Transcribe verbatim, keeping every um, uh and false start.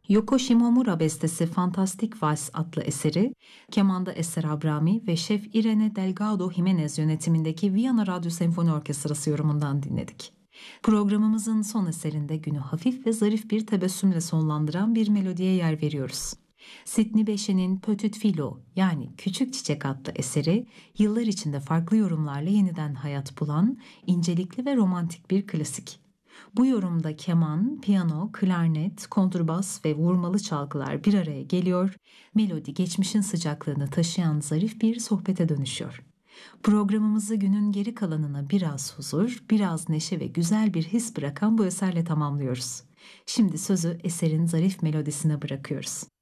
Yoko Shimomura bestesi Fantastic Vals adlı eseri, kemanda Eser Abrami ve şef Irene Delgado Jimenez yönetimindeki Viyana Radyo Senfoni Orkestrası yorumundan dinledik. Programımızın son eserinde günü hafif ve zarif bir tebessümle sonlandıran bir melodiye yer veriyoruz. Sidney Bechet'in Petit Filo yani Küçük Çiçek adlı eseri, yıllar içinde farklı yorumlarla yeniden hayat bulan, incelikli ve romantik bir klasik. Bu yorumda keman, piyano, klarnet, kontrbas ve vurmalı çalgılar bir araya geliyor, melodi geçmişin sıcaklığını taşıyan zarif bir sohbete dönüşüyor. Programımızı günün geri kalanına biraz huzur, biraz neşe ve güzel bir his bırakan bu eserle tamamlıyoruz. Şimdi sözü eserin zarif melodisine bırakıyoruz.